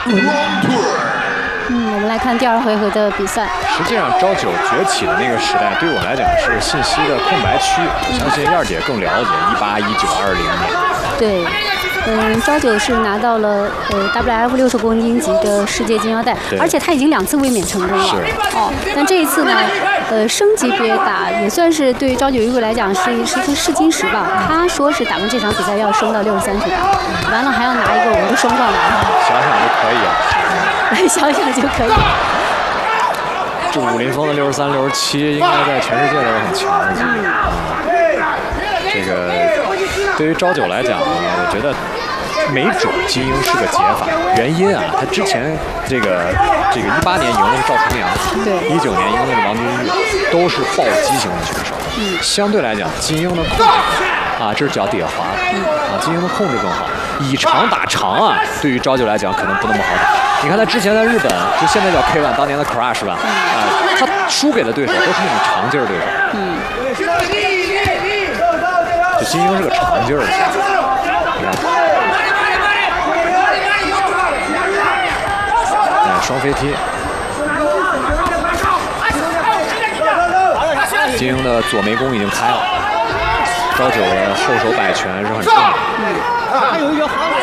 我们来看第2回合的比赛。 实际上，朝九崛起的那个时代，对我来讲是信息的空白区。我相信燕儿姐更了解18、19、20年。 对。朝九是拿到了WF 60公斤级的世界金腰带，而且他已经2次卫冕成功了。 是。 但这一次呢，升级别打也算是对朝九玉桂来讲是一个试金石吧。他说是打完这场比赛要升到63去打，完了还要拿一个我们的双冠王。 想想就可以啊。 想想就可以。 这武林风的63、67应该在全世界都是很强的。这个对于朝九来讲，我觉得没准金鹰是个解法。原因啊，他之前这个18年赢的是赵重阳， 对 ，19年赢的是王金玉，都是暴击型的选手。相对来讲，金鹰的控制啊，这是脚底下滑，金鹰的控制更好。以长打长啊，对于朝九来讲可能不那么好打。你看他之前在日本，就现在叫 K1，当年的 Crush 吧，他输给的对手都是那种长劲儿对手。这金鹰是个长劲儿的选手，你看，双飞踢。金鹰的左楣弓已经开了，朝九的后手摆拳是很重的。 有一脚好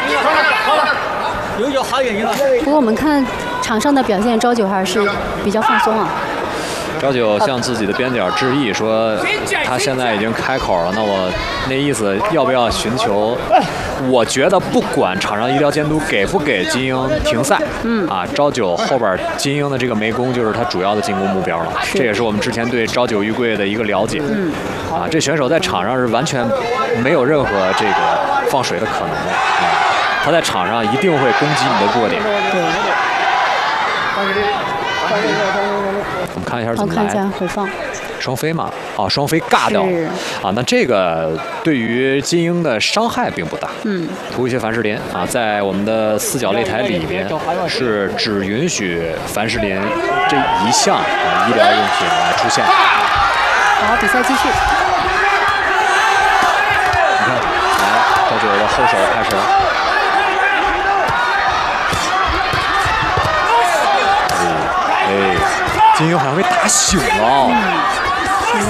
远赢了。 不过我们看场上的表现，朝九还是比较放松啊。 朝九向自己的边角致意，说他现在已经开口了，那我那意思要不要寻求？我觉得不管场上医疗监督给不给金鹰停赛，朝九后边金鹰的这个楣弓就是他主要的进攻目标了。这也是我们之前对朝九玉桂的一个了解。这选手在场上是完全没有任何这个放水的可能的。他在场上一定会攻击你的弱点。我们看一下怎么来。 看一下回放。 双飞嘛，双飞尬掉啊，那这个对于金鹰的伤害并不大。图一些凡士林啊，在我们的4角擂台里面是只允许凡士林这一项医疗用品来出现。 好，比赛继续。 你看，来朝九的后手开始了。金鹰好像被打醒了。